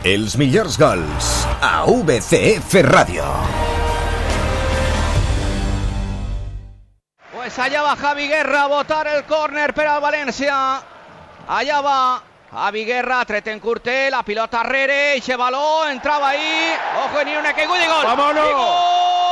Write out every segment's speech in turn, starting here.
Els millors gols a VCF Ràdio. Pues allá va Javi Guerra a botar el córner per al València. Allá va Javi Guerra, tret en curter, la pilota Rere, eixe baló, entrava ahí. Ojo, ni una caiguda i gol. ¡Vámonos! I gol!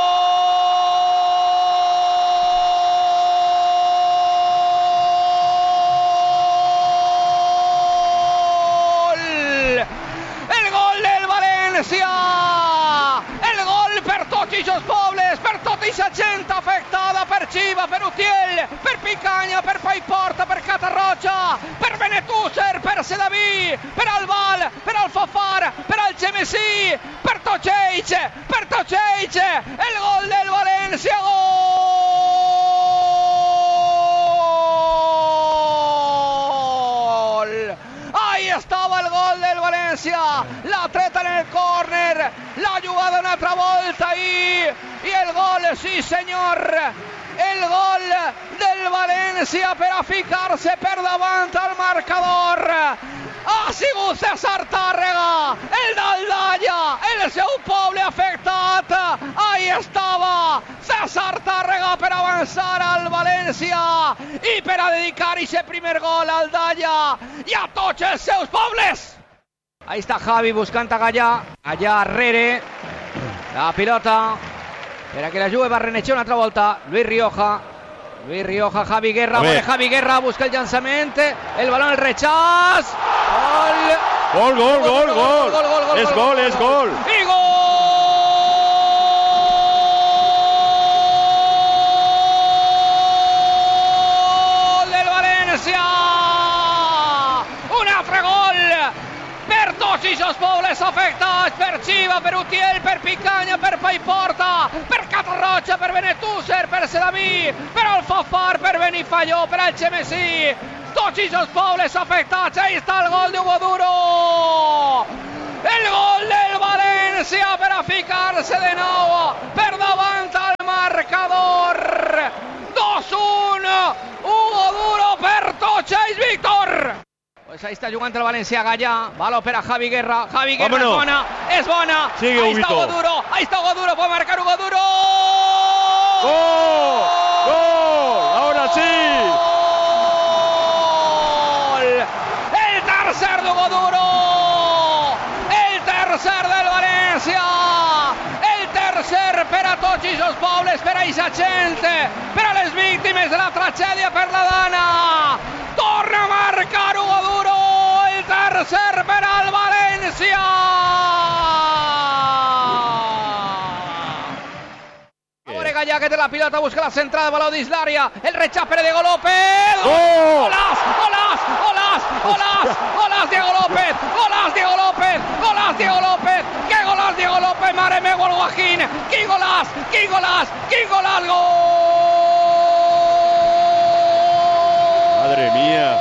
El gol per tots eixos pobles, per tota eixa gent afectada, per Xiva, per Utiel, per Picanya, per Paiporta, per Catarroja, per Benetúser, per Sedaví, per Albal, per Alfafar, per Algemesí, per tots ells, el gol del València, gol! Ahí estaba el gol del València, la treta en el córner, la jugada una altra volta ahí, y el gol, sí senyor, el gol del València per a ficar-se per davant al marcador. Ha sigut César Tàrrega, el d'Aldalla, el seu poble afectat. Ahí estava César Tàrrega per avançar al València i per a dedicar aquest primer gol a Aldalla i a tots els seus pobles. Ahí está Javi buscant a Gallà, allà Rere, la pilota per a que la Juve va renejar una altra volta. Luis Rioja, Javi Guerra, Javi Guerra busca el llançament, el balón, el rechaç, gol, gol, es gol. Y gol del València, un altre gol per tots aquests pobles afectats, per Xiva, per Utiel, per Picanya, per Paiporta, per Catarroja, per Benetúser, per Sedaví, per Alfafar, per Benifalló, per Algemesí, tots aquests pobles afectats. Ahí està el gol d'Hugo Duro, el gol del València per a ficar-se de nou per davant al marcador. 2-1, Hugo Duro per tots ells, Víctor. Pues ahí está jugando el Valencia, Gallà, balón para Javi Guerra, es bona, sigue ahí Huguito. Está Hugo Duro, puede marcar Hugo Duro. ¡Gol! ¡Ahora sí! ¡Gol! El tercer de Hugo Duro, el tercer del Valencia, el tercer per a tots aquests pobles, per a aquesta gent, per a les víctimes de la tragèdia per la Dana. Torna a marcar Hugo Duro, el tercer per al València. Ahora Gallà que té la pilota, busca la centrada, baló dins l'àrea, el rechaç per Diego López. ¡Golaç, Diego López! ¡Qué golaç, Diego López! ¡Mare meva, el Guajín! ¡Quin golaç! ¡Gol! Madre mía.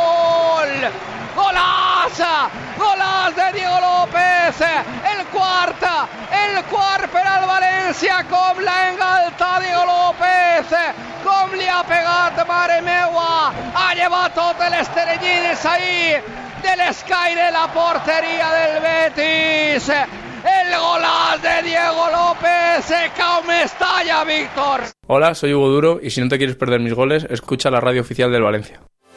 Golaç de Diego López, el quart per al València, com l'ha engaltat Diego López, com li ha pegat, mare meua, ha llevat totes les teranyines ahí de l'escaire de la porteria del Betis. El golaç de Diego López, com estalla, Víctor. Hola, soy Hugo Duro y si no te quieres perder mis goles, escucha la radio oficial del Valencia.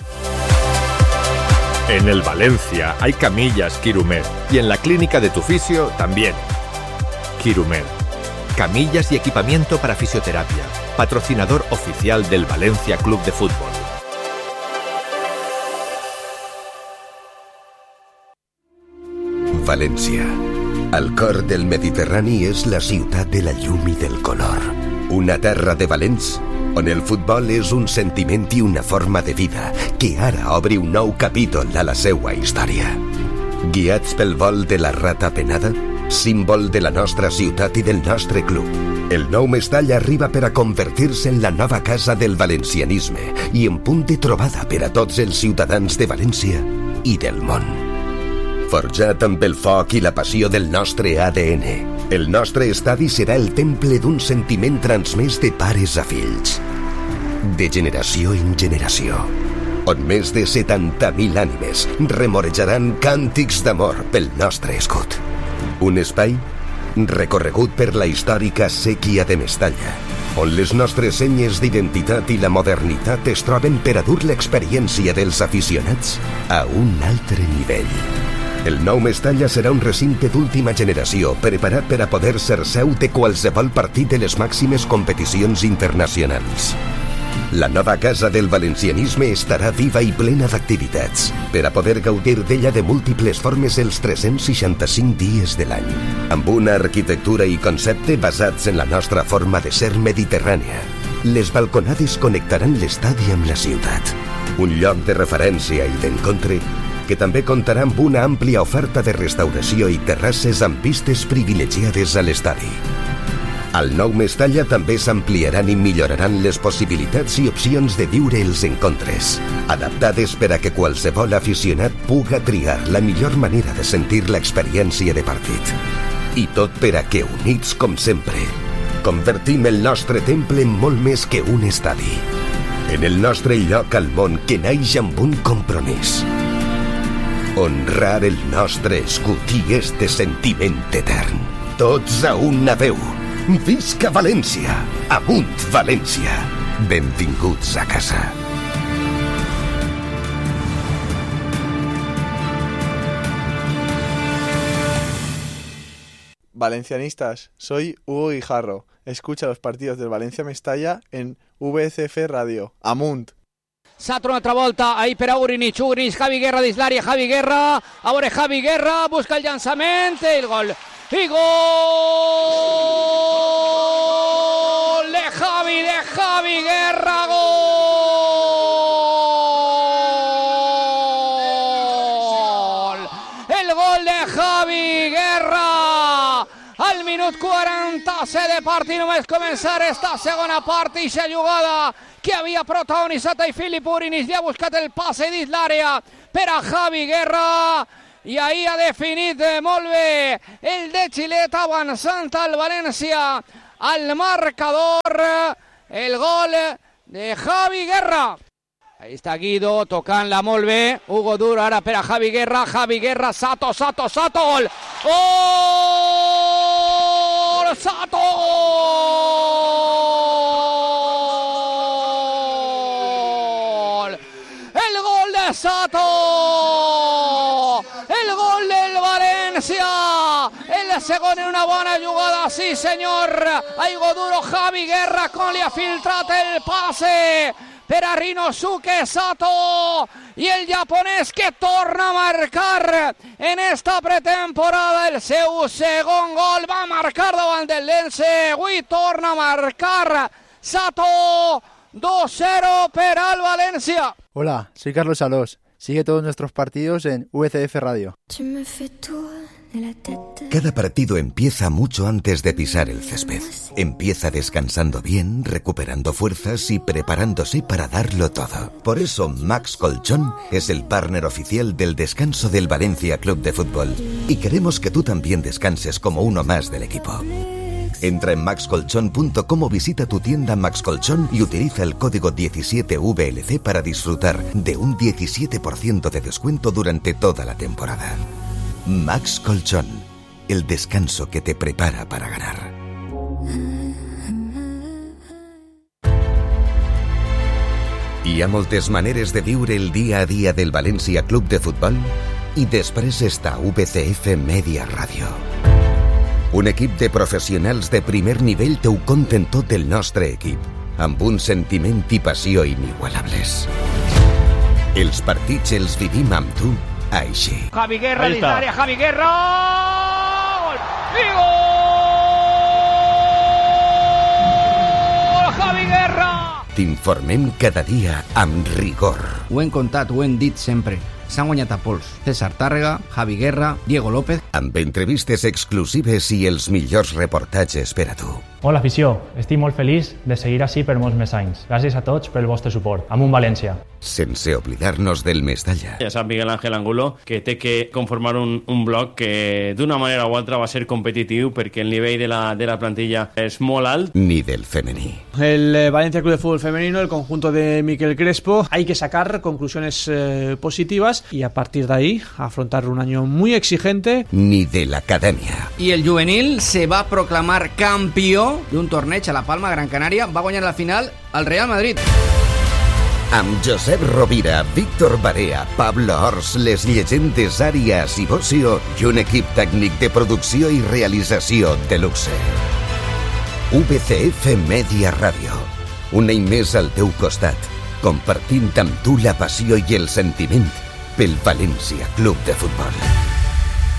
En el Valencia hay camillas Quirumed y en la clínica de tu fisio también. Quirumed, camillas y equipamiento para fisioterapia, patrocinador oficial del Valencia Club de Fútbol. València. Al cor del Mediterrani és la ciutat de la llum i del color. Una terra de valents on el futbol és un sentiment i una forma de vida que ara obre un nou capítol a la seua història. Guiats pel vol de la rata penada, símbol de la nostra ciutat i del nostre club, el nou Mestall arriba per a convertir-se en la nova casa del valencianisme i en punt de trobada per a tots els ciutadans de València i del món. Forjat amb el foc i la passió del nostre ADN, el nostre estadi serà el temple d'un sentiment transmès de pares a fills, de generació en generació. on més de 70.000 ànimes remorejaran càntics d'amor pel nostre escut. Un espai recorregut per la històrica séquia de Mestalla, on les nostres senyes d'identitat i la modernitat es troben per a dur l'experiència dels aficionats a un altre nivell. El nou Mestalla serà un recinte d'última generació preparat per a poder ser seu de qualsevol partit de les màximes competicions internacionals. La nova casa del valencianisme estarà viva i plena d'activitats per a poder gaudir d'ella de múltiples formes els 365 dies de l'any, amb una arquitectura i concepte basats en la nostra forma de ser mediterrània. Les balconades connectaran l'estadi amb la ciutat, un lloc de referència i d'encontre que també comptarà amb una àmplia oferta de restauració i terrasses amb vistes privilegiades a l'estadi. Al nou Mestalla també s'ampliaran i milloraran les possibilitats i opcions de viure els encontres, adaptades per a que qualsevol aficionat puga triar la millor manera de sentir l'experiència de partit. I tot per a que, units com sempre, convertim el nostre temple en molt més que un estadi, en el nostre lloc al món que naix amb un compromís: honrar el nostre escut i este sentiment etern. Tots a una veu. Visca València! Amunt València! Benvinguts a casa. Valencianistas, soy Hugo Guijarro. Escucha los partidos del Valencia Mestalla en VCF Radio. Amunt! Sato una altra volta, ahí per a Urinig, Javi Guerra dins l'àrea, Javi Guerra, a veure Javi Guerra, busca el llançament, el gol. I gol de Javi Guerra, gol! El gol de Javi Guerra al minut 47 de partit, només començar esta segona part, i la jugada que havia protagonitzat a Filip Urinig, li ha buscat el passe dins l'àrea per a Javi Guerra, i ahí ha definit molt bé el de Xilet, avançant al València al marcador, el gol de Javi Guerra. Ahí està Guido tocant-la molt bé, Hugo Duro ara per a Javi Guerra, Sato, gol! Gol! Sato! El gol de Sato! El gol del València! El segon en una bona jugada, sí senyor! Hugo Duro, Javi Guerra, com li ha filtrat el passe per a Rinosuke Sato, i el japonès que torna a marcar en esta pretemporada el seu segon gol. Va marcar davant del Lense, avui torna a marcar Sato. 2-0 para el Valencia. Hola, soy Carlos Alós. Sigue todos nuestros partidos en VCF Radio. Cada partido empieza mucho antes de pisar el césped. Empieza descansando bien, recuperando fuerzas y preparándose para darlo todo. Por eso Max Colchón es el partner oficial del descanso del Valencia Club de Fútbol. Y queremos que tú también descanses como uno más del equipo. Entra en maxcolchón.com o visita tu tienda Max Colchón y utiliza el código 17VLC para disfrutar de un 17% de descuento durante toda la temporada. Max Colchón, el descanso que te prepara para ganar. Hi ha moltes maneres de viure el dia a dia del València Club de Futbol i després està VCF Media Radio. Un equip de professionals de primer nivell t'ho conten tot el nostre equip, amb un sentiment i passió inigualables. Els partits els vivim amb tu així. Javi Guerra dins l'àrea, Javi Guerra! Gol! I gol! Javi Guerra! T'informem cada dia amb rigor. Ho hem contat, ho hem dit sempre. S'han guanyat a pols. César Tàrrega, Javi Guerra, Diego López. Amb entrevistes exclusives i els millors reportatges per a tu. Hola afició, estic molt feliç de seguir així per molts més anys. Gràcies a tots pel vostre suport. Amunt València. Sense oblidar-nos del Mestalla. Ja sap Miguel Ángel Angulo que té que conformar un bloc que d'una manera o altra va ser competitiu perquè el nivell de la plantilla és molt alt. Ni del femení. El Valencia Club de Fútbol Femenino, el conjunto de Miquel Crespo, hay que sacar conclusiones positivas y a partir de ahí afrontar un año muy exigente. Ni de la academia. I el juvenil se va proclamar campió d'un torneig a la Palma, Gran Canària. Va guanyar la final al Real Madrid. Amb Josep Rovira, Víctor Barea, Pablo Ors, les llegendes Àrias i Bocio i un equip tècnic de producció i realització de luxe. VCF Media Ràdio. Un any més al teu costat, compartint amb tu la passió i el sentiment pel València Club de Futbol.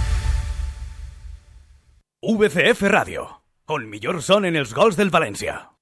VCF Ràdio. El millor son en els gols del València.